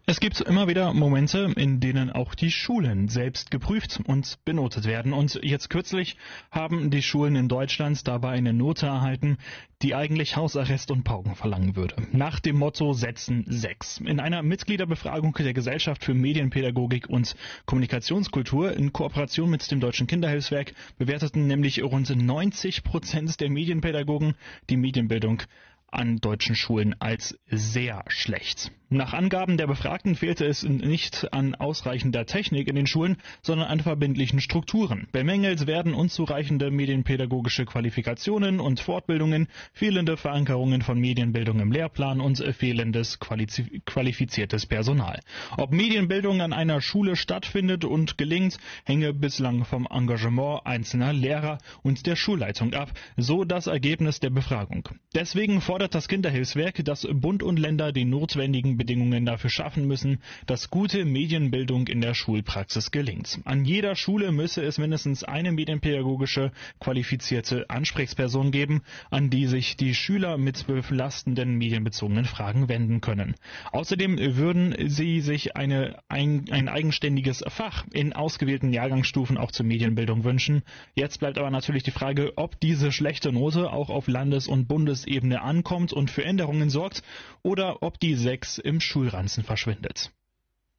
Es gibt immer wieder Momente, in denen auch die Schulen selbst geprüft und benotet werden. Und jetzt kürzlich haben die Schulen in Deutschland dabei eine Note erhalten, die eigentlich Hausarrest und Pauken verlangen würde. Nach dem Motto Setzen 6. In einer Mitgliederbefragung der Gesellschaft für Medienpädagogik und Kommunikationskultur in Kooperation mit dem Deutschen Kinderhilfswerk bewerteten nämlich rund 90% der Medienpädagogen die Medienbildung an deutschen Schulen als sehr schlecht. Nach Angaben der Befragten fehlte es nicht an ausreichender Technik in den Schulen, sondern an verbindlichen Strukturen. Bemängelt werden unzureichende medienpädagogische Qualifikationen und Fortbildungen, fehlende Verankerungen von Medienbildung im Lehrplan und fehlendes qualifiziertes Personal. Ob Medienbildung an einer Schule stattfindet und gelingt, hänge bislang vom Engagement einzelner Lehrer und der Schulleitung ab, so das Ergebnis der Befragung. Deswegen fordert das Kinderhilfswerk, dass Bund und Länder die notwendigen Bedingungen dafür schaffen müssen, dass gute Medienbildung in der Schulpraxis gelingt. An jeder Schule müsse es mindestens eine medienpädagogische qualifizierte Ansprechperson geben, an die sich die Schüler mit belastenden medienbezogenen Fragen wenden können. Außerdem würden sie sich ein eigenständiges Fach in ausgewählten Jahrgangsstufen auch zur Medienbildung wünschen. Jetzt bleibt aber natürlich die Frage, ob diese schlechte Note auch auf Landes- und Bundesebene ankommt und für Änderungen sorgt oder ob die 6 im Schulranzen verschwindet.